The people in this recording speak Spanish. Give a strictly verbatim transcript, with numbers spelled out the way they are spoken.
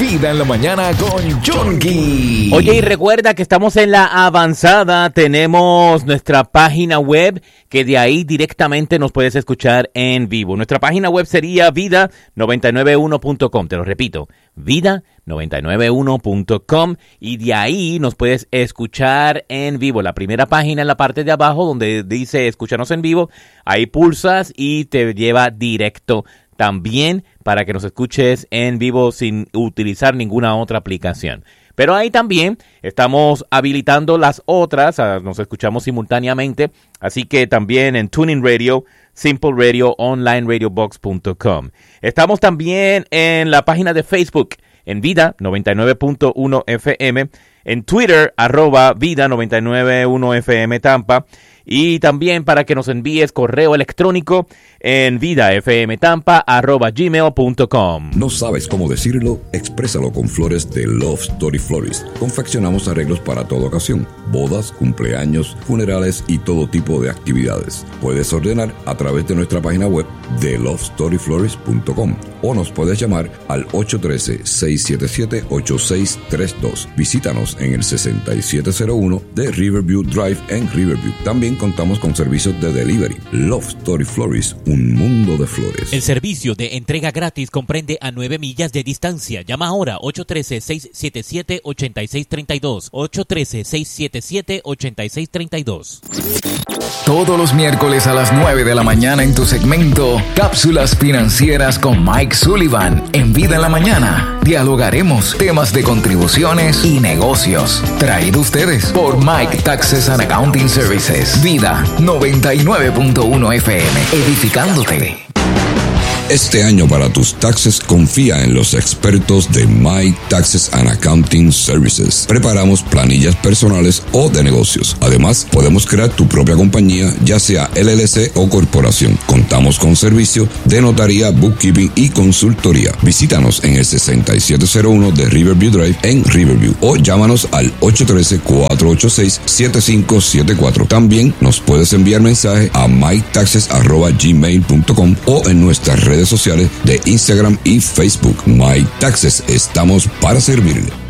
Vida en la Mañana con Yonki. Oye, y recuerda que estamos en la avanzada. Tenemos nuestra página web, que de ahí directamente nos puedes escuchar en vivo. Nuestra página web sería vida noventa y nueve uno punto com. Te lo repito, vida noventa y nueve uno punto com. Y de ahí nos puedes escuchar en vivo. La primera página en la parte de abajo donde dice escúchanos en vivo. Ahí pulsas y te lleva directo también para que nos escuches en vivo sin utilizar ninguna otra aplicación. Pero ahí también estamos habilitando las otras, nos escuchamos simultáneamente, así que también en TuneIn Radio, Simple Radio, online radio box punto com. Estamos también en la página de Facebook, en Vida noventa y nueve punto uno F M, en Twitter, arroba Vida noventa y nueve punto uno F M Tampa, y también para que nos envíes correo electrónico en vidafmtampa arroba gmail punto com. ¿No sabes cómo decirlo? Exprésalo con flores de Love Story Florist. Confeccionamos arreglos para toda ocasión, bodas, cumpleaños, funerales y todo tipo de actividades. Puedes ordenar a través de nuestra página web de love story florist punto com o nos puedes llamar al ocho uno tres, seis siete siete, ocho seis tres dos. Visítanos en el sesenta y siete cero uno de Riverview Drive en Riverview. También contamos con servicios de delivery. Love Story Florist, un mundo de flores. El servicio de entrega gratis comprende a nueve millas de distancia. Llama ahora ocho uno tres, seis siete siete, ocho seis tres dos. ocho uno tres, seis siete siete, ocho seis tres dos. Todos los miércoles a las nueve de la mañana en tu segmento Cápsulas Financieras con Mike Sullivan en Vida en la Mañana. Dialogaremos temas de contribuciones y negocios. Traído ustedes por Mike Taxes and Accounting Services. Vida noventa y nueve punto uno F M. Edificándote. Este año para tus taxes confía en los expertos de My Taxes and Accounting Services. Preparamos planillas personales o de negocios. Además, podemos crear tu propia compañía, ya sea L L C o corporación. Contamos con servicios de notaría, bookkeeping y consultoría. Visítanos en el sesenta y siete cero uno de Riverview Drive en Riverview o llámanos al ocho uno tres, cuatro ocho seis, siete cinco siete cuatro. También nos puedes enviar mensaje a mytaxes arroba gmail punto com o en nuestras redes sociales de Instagram y Facebook. My Taxes, estamos para servirle.